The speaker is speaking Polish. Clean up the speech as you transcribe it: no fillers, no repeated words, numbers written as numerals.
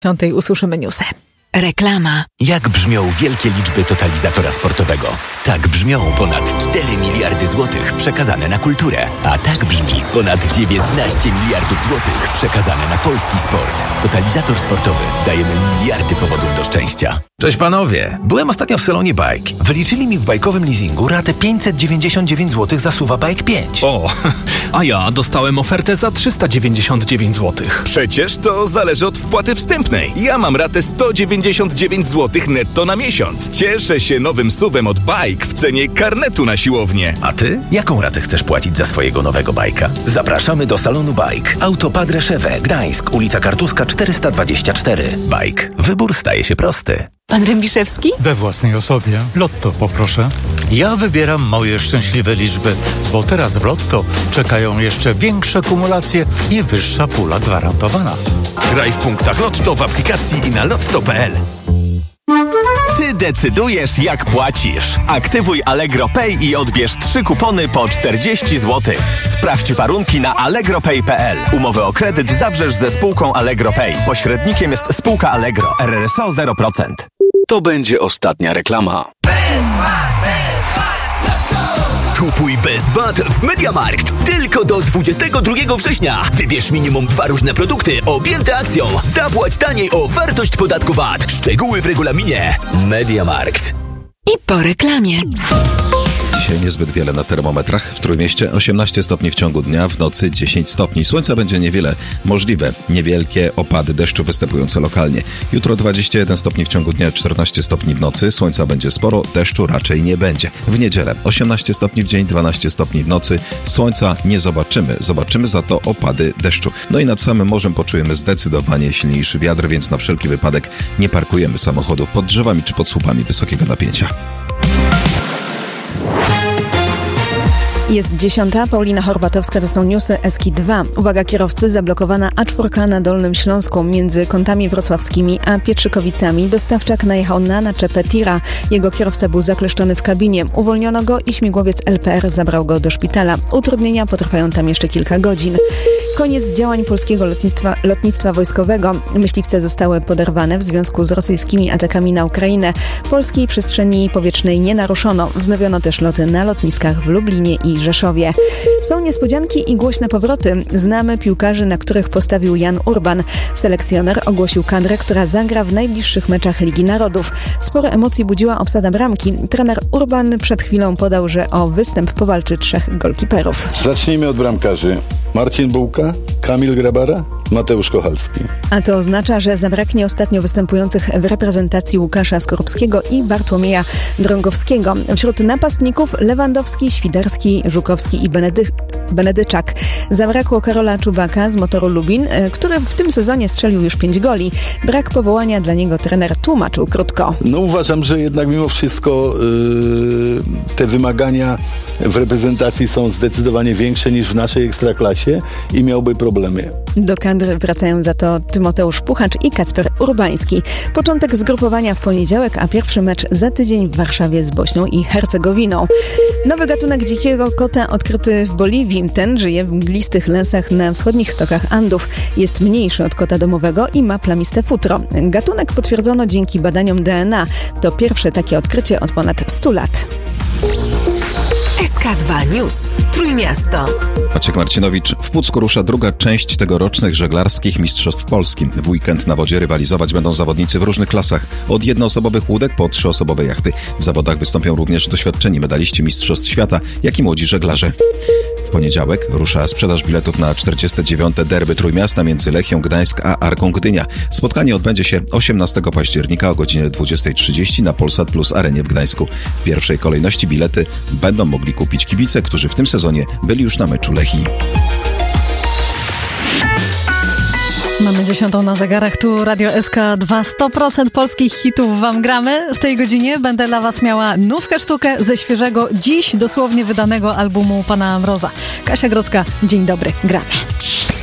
Usłyszymy newsy. Reklama. Jak brzmią wielkie liczby totalizatora sportowego? Tak brzmią ponad 4 miliardy złotych przekazane na kulturę. A tak brzmi ponad 19 miliardów złotych przekazane na polski sport. Totalizator sportowy. Dajemy miliardy powodów do szczęścia. Cześć panowie. Byłem ostatnio w salonie Bike. Wyliczyli mi w bajkowym leasingu ratę 599 zł za SUV-a Bike 5. O, a ja dostałem ofertę za 399 zł. Przecież to zależy od wpłaty wstępnej. Ja mam ratę 199 zł netto na miesiąc. Cieszę się nowym SUV-em od Bike w cenie karnetu na siłownię. A ty? Jaką ratę chcesz płacić za swojego nowego bajka? Zapraszamy do salonu Bike. Auto Padre Szewę, Gdańsk, ulica Kartuska 424. Bike. Wybór staje się prosty. Pan Rębiszewski? We własnej osobie. Lotto poproszę. Ja wybieram moje szczęśliwe liczby, bo teraz w Lotto czekają jeszcze większe kumulacje i wyższa pula gwarantowana. Graj w punktach Lotto w aplikacji i na lotto.pl. Ty decydujesz, jak płacisz. Aktywuj Allegro Pay i odbierz 3 kupony po 40 zł. Sprawdź warunki na allegropay.pl. Umowę o kredyt zawrzesz ze spółką Allegro Pay. Pośrednikiem jest spółka Allegro. RRSO 0%. To będzie ostatnia reklama. Kupuj bez VAT w MediaMarkt. Tylko do 22 września. Wybierz minimum 2 różne produkty objęte akcją. Zapłać taniej o wartość podatku VAT. Szczegóły w regulaminie. MediaMarkt. I po reklamie. Dzisiaj niezbyt wiele na termometrach. W Trójmieście 18 stopni w ciągu dnia, w nocy 10 stopni. Słońca będzie niewiele. Możliwe niewielkie opady deszczu występujące lokalnie. Jutro 21 stopni w ciągu dnia, 14 stopni w nocy. Słońca będzie sporo, deszczu raczej nie będzie. W niedzielę 18 stopni w dzień, 12 stopni w nocy. Słońca nie zobaczymy. Zobaczymy za to opady deszczu. No i nad samym morzem poczujemy zdecydowanie silniejszy wiatr, więc na wszelki wypadek nie parkujemy samochodów pod drzewami czy pod słupami wysokiego napięcia. Jest 10. Paulina Horbatowska, to są newsy Eski 2. Uwaga kierowcy, zablokowana A4 na Dolnym Śląsku między Kątami Wrocławskimi a Pietrzykowicami. Dostawczak najechał na naczepę tira. Jego kierowca był zakleszczony w kabinie. Uwolniono go i śmigłowiec LPR zabrał go do szpitala. Utrudnienia potrwają tam jeszcze kilka godzin. Koniec działań polskiego lotnictwa wojskowego. Myśliwce zostały poderwane w związku z rosyjskimi atakami na Ukrainę. Polskiej przestrzeni powietrznej nie naruszono. Wznowiono też loty na lotniskach w Lublinie i Rzeszowie. Są niespodzianki i głośne powroty. Znamy piłkarzy, na których postawił Jan Urban. Selekcjoner ogłosił kadrę, która zagra w najbliższych meczach Ligi Narodów. Sporo emocji budziła obsada bramki. Trener Urban przed chwilą podał, że o występ powalczy 3 golkiperów. Zacznijmy od bramkarzy. Marcin Bułka, Kamil Grabara, Mateusz Kochalski. A to oznacza, że zabraknie ostatnio występujących w reprezentacji Łukasza Skorupskiego i Bartłomieja Drągowskiego. Wśród napastników Lewandowski, Świderski, Żukowski i Benedyczak. Zabrakło Karola Czubaka z Motoru Lubin, który w tym sezonie strzelił już 5 goli. Brak powołania dla niego trener tłumaczył krótko. No uważam, że jednak mimo wszystko te wymagania w reprezentacji są zdecydowanie większe niż w naszej ekstraklasie i miałby problemy. Do kadry wracają za to Tymoteusz Puchacz i Kacper Urbański. Początek zgrupowania w poniedziałek, a pierwszy mecz za tydzień w Warszawie z Bośnią i Hercegowiną. Nowy gatunek dzikiego kota odkryty w Boliwii. Ten żyje w mglistych lasach na wschodnich stokach Andów. Jest mniejszy od kota domowego i ma plamiste futro. Gatunek potwierdzono dzięki badaniom DNA. To pierwsze takie odkrycie od ponad 100 lat. SK2 News. Trójmiasto. Maciek Marcinowicz. W Pucku rusza druga część tegorocznych żeglarskich Mistrzostw Polski. W weekend na wodzie rywalizować będą zawodnicy w różnych klasach. Od jednoosobowych łódek po 3-osobowe jachty. W zawodach wystąpią również doświadczeni medaliści Mistrzostw Świata, jak i młodzi żeglarze. W poniedziałek rusza sprzedaż biletów na 49. derby Trójmiasta między Lechią Gdańsk a Arką Gdynia. Spotkanie odbędzie się 18 października o godzinie 20:30 na Polsat Plus Arenie w Gdańsku. W pierwszej kolejności bilety będą mogli kupić kibice, którzy w tym sezonie byli już na meczu Lechii. Mamy 10 na zegarach, tu Radio SK2. 100% polskich hitów wam gramy. W tej godzinie będę dla was miała nówkę sztukę ze świeżego, dziś dosłownie wydanego albumu Pana Mroza. Kasia Grodzka, dzień dobry, gramy.